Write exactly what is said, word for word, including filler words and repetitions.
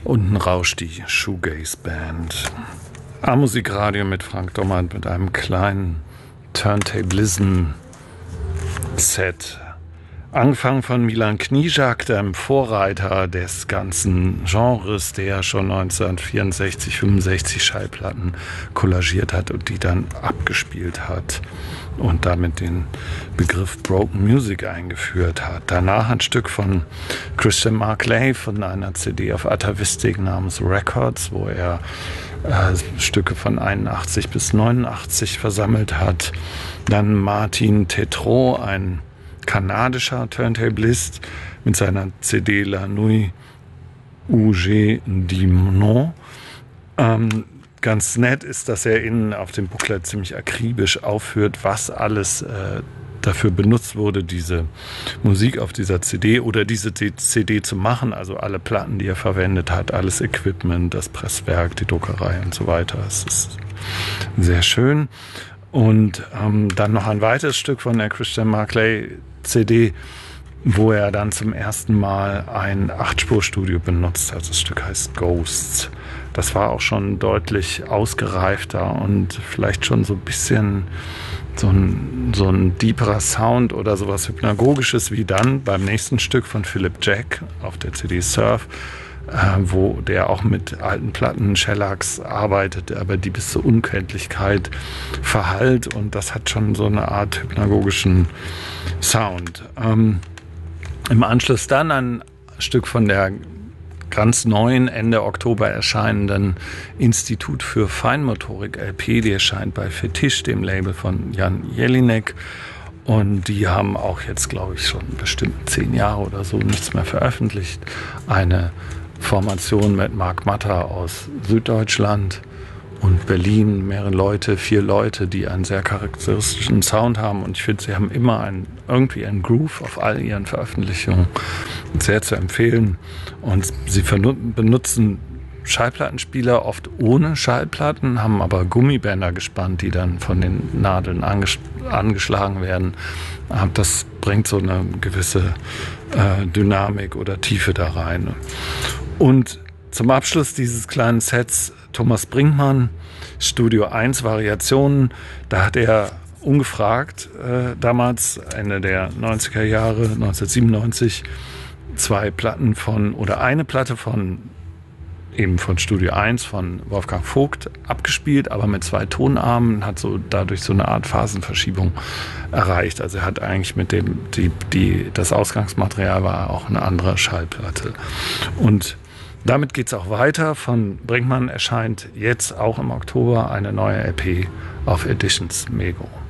Unten rauscht die Shoegaze Band. A-Musik-Radio mit Frank Dommert mit einem kleinen Turntablisten-Set. Angefangen von Milan Knižák, dem Vorreiter des ganzen Genres, der schon neunzehnhundertvierundsechzig, fünfundsechzig Schallplatten kollagiert hat und die dann abgespielt hat und damit den Begriff Broken Music eingeführt hat. Danach ein Stück von Christian Marclay von einer C D auf Atavistic namens Records, wo er äh, Stücke von einundachtzig bis neunundachtzig versammelt hat. Dann Martin Tétrault, ein kanadischer Turntablist mit seiner C D La Nuit où j'ai dit non. Ähm, ganz nett ist, dass er innen auf dem Booklet ziemlich akribisch aufführt, was alles äh, dafür benutzt wurde, diese Musik auf dieser C D oder diese C D zu machen. Also alle Platten, die er verwendet hat, alles Equipment, das Presswerk, die Druckerei und so weiter. Es ist sehr schön. Und ähm, dann noch ein weiteres Stück von der Christian Marclay C D, wo er dann zum ersten Mal ein Acht-Spur-Studio benutzt hat. Das Stück heißt Ghosts. Das war auch schon deutlich ausgereifter und vielleicht schon so ein bisschen so ein, so ein deeperer Sound oder sowas Hypnagogisches wie dann beim nächsten Stück von Philip Jack auf der C D Surf, äh, wo der auch mit alten Platten, Shellacks arbeitet, aber die bis zur Unkenntlichkeit verhallt, und das hat schon so eine Art hypnagogischen Sound. Ähm, Im Anschluss dann ein Stück von der ganz neuen, Ende Oktober erscheinenden Institut für Feinmotorik L P, die erscheint bei Fetisch, dem Label von Jan Jelinek. Und die haben auch jetzt, glaube ich, schon bestimmt zehn Jahre oder so nichts mehr veröffentlicht. Eine Formation mit Marc Matter aus Süddeutschland und Berlin, mehrere Leute, vier Leute, die einen sehr charakteristischen Sound haben. Und ich finde, sie haben immer einen, irgendwie einen Groove auf all ihren Veröffentlichungen, sehr zu empfehlen. Und sie benutzen Schallplattenspieler oft ohne Schallplatten, haben aber Gummibänder gespannt, die dann von den Nadeln anges- angeschlagen werden. Das bringt so eine gewisse äh, Dynamik oder Tiefe da rein. Und zum Abschluss dieses kleinen Sets Thomas Brinkmann, Studio eins Variationen. Da hat er ungefragt äh, damals, Ende der neunziger Jahre, neunzehnhundertsiebenundneunzig, zwei Platten von, oder eine Platte von, eben von Studio eins von Wolfgang Vogt abgespielt, aber mit zwei Tonarmen, hat so dadurch so eine Art Phasenverschiebung erreicht. Also er hat eigentlich mit dem, die, die, das Ausgangsmaterial war auch eine andere Schallplatte. Und damit geht es auch weiter. Von Brinkmann erscheint jetzt auch im Oktober eine neue L P auf Editions Mego.